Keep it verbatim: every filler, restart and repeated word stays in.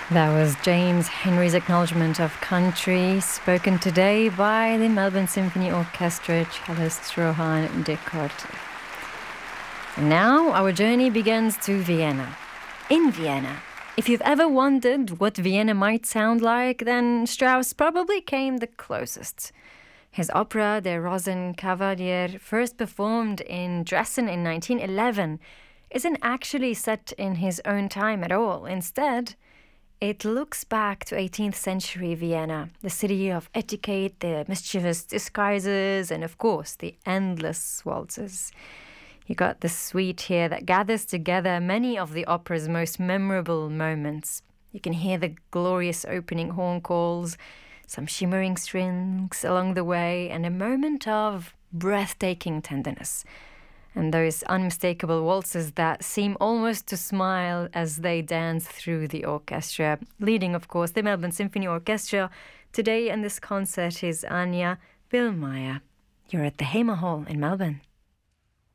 That was James Henry's acknowledgement of country, spoken today by the Melbourne Symphony Orchestra, cellist Rohan de Korte. And now our journey begins to Vienna. In Vienna. If you've ever wondered what Vienna might sound like, then Strauss probably came the closest. His opera, Der Rosenkavalier, first performed in Dresden in nineteen eleven, isn't actually set in his own time at all. Instead, it looks back to eighteenth century Vienna, the city of etiquette, the mischievous disguises, and of course, the endless waltzes. You got the suite here that gathers together many of the opera's most memorable moments. You can hear the glorious opening horn calls, some shimmering strings along the way, and a moment of breathtaking tenderness. And those unmistakable waltzes that seem almost to smile as they dance through the orchestra. Leading, of course, the Melbourne Symphony Orchestra. Today in this concert is Anja Billmeier. You're at the Hamer Hall in Melbourne.